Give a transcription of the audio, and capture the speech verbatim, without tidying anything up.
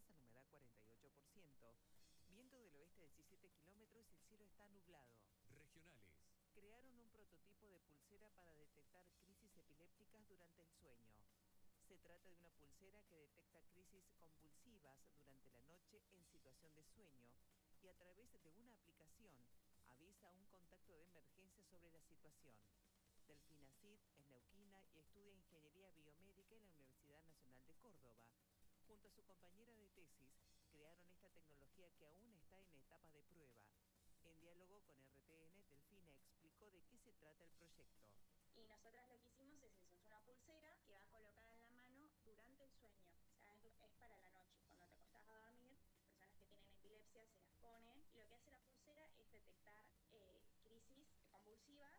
masa, la humedad cuarenta y ocho por ciento, viento del oeste de diecisiete kilómetros y el cielo está nublado. Regionales. Crearon un prototipo de pulsera para detectar crisis epilépticas durante el sueño. Se trata de una pulsera que detecta crisis convulsivas durante la noche en situación de sueño y a través de una aplicación avisa a un contacto de emergencia sobre la situación. Delfina Cid es neuquina y estudia Ingeniería Biomédica en la Universidad Nacional de Córdoba. Junto a su compañera de tesis, crearon esta tecnología que aún está en etapa de prueba. En diálogo con R T N, Delfina explicó de qué se trata el proyecto. Y nosotras lo que hicimos es eso, es una pulsera que va colocada en la mano durante el sueño, o sea, es, es para la noche, cuando te acostás a dormir, personas que tienen epilepsia se las ponen y lo que hace la pulsera es detectar eh, crisis convulsivas